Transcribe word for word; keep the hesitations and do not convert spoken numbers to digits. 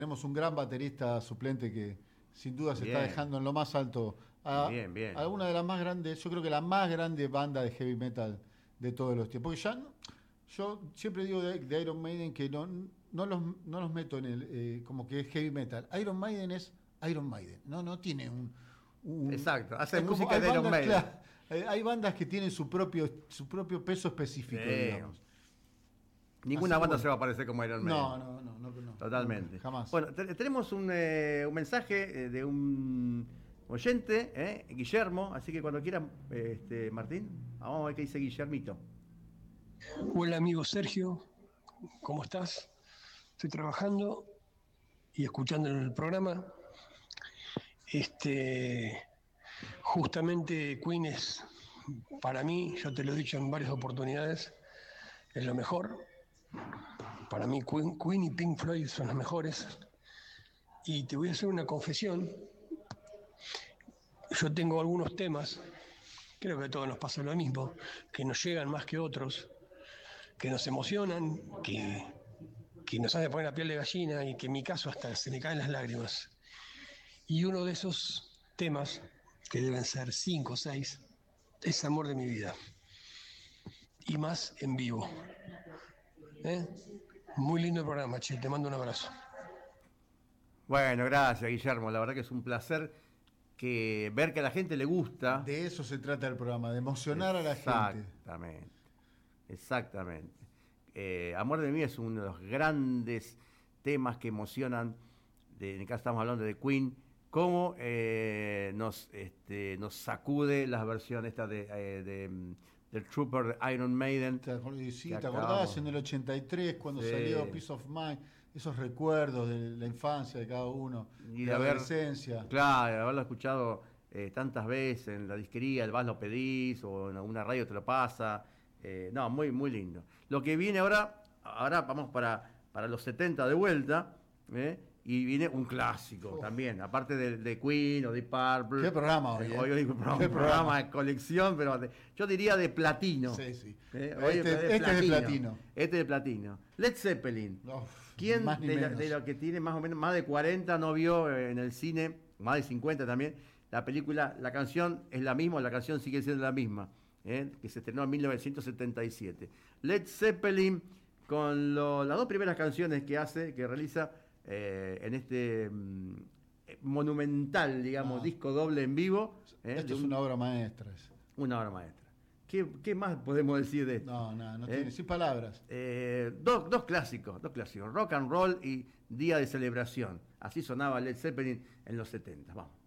Tenemos un gran baterista suplente que sin duda se Bien. está dejando en lo más alto a, Bien, bien. a una de las más grandes, yo creo que la más grande banda de heavy metal de todos los tiempos. Porque ya no- yo siempre digo de, de Iron Maiden que no, no, los, no los meto en el eh, como que es heavy metal. Iron Maiden es Iron Maiden, no, no tiene un, un- Exacto, hace es como- música hay de Iron bandas, Maiden. claro, eh, hay bandas que tienen su propio, su propio peso específico, Sí. digamos. Ninguna Así que banda bueno. se va a parecer como Iron Maiden. No, no, no, no, no, Totalmente. nunca, jamás. Bueno, te- tenemos un, eh, un mensaje eh, de un oyente, eh, Guillermo, así que cuando quieran, eh, este, Martín, vamos a ver qué dice Guillermito. Hola amigo Sergio, ¿cómo estás? Estoy trabajando y escuchando el programa. Este, justamente Queen es, para mí, yo te lo he dicho en varias oportunidades, es lo mejor. Para mí Queen, Queen y Pink Floyd son los mejores. Y te voy a hacer una confesión. Yo tengo algunos temas, creo que a todos nos pasa lo mismo, que nos llegan más que otros, que nos emocionan, que que nos hace poner la piel de gallina y que en mi caso hasta se me caen las lágrimas. Y uno de esos temas, que deben ser cinco o seis, es Amor de mi vida. Y más en vivo. ¿Eh? Muy lindo el programa, che, te mando un abrazo. Bueno, gracias Guillermo, la verdad que es un placer que ver que a la gente le gusta. De eso se trata el programa, de emocionar a la gente. Exactamente, exactamente. Eh, Amor de mí es uno de los grandes temas que emocionan, de, en el caso estamos hablando de Queen, cómo eh, nos, este, nos sacude las versiones esta de, eh, de, mm, del Trooper de Iron Maiden. ¿Te, acor- sí, que ¿te acabamos- acordás en el ochenta y tres cuando Sí. salió Peace of Mind? Esos recuerdos de la infancia de cada uno, Y de de la haber, adolescencia. claro, de haberlo escuchado eh, tantas veces en la disquería, el vas lo pedís, o en alguna radio te lo pasa. Eh, no, muy, muy lindo. Lo que viene ahora, ahora vamos para, para los setenta de vuelta, ¿eh? Y viene un clásico Uf. también, aparte de, de Queen o de Purple. ¿Qué programa hoy, Eh, eh? Hoy, hoy un programa, ¿Qué un programa programa? de colección, pero de- yo diría de platino. Sí, sí. Eh, Este- hoy este es de platino. Este es de platino. Led Zeppelin. Uf, ¿Quién más ni de, la- menos. de lo que tiene más o menos más de cuarenta no vio eh, en el cine, más de cincuenta también, la película, la canción es la misma, la canción sigue siendo la misma, eh, que se estrenó en mil novecientos setenta y siete. Led Zeppelin, con lo- las dos primeras canciones que hace, que realiza eh, en este mm, eh, monumental, digamos, Ah. disco doble en vivo. eh, Esto de es un- una obra maestra. eso. una obra maestra. ¿Qué, qué más podemos decir de esto? No, no, no ¿Eh? tiene, sin palabras. Eh, dos, dos clásicos, dos clásicos, rock and roll y Día de Celebración. Así sonaba Led Zeppelin en los setenta. Vamos.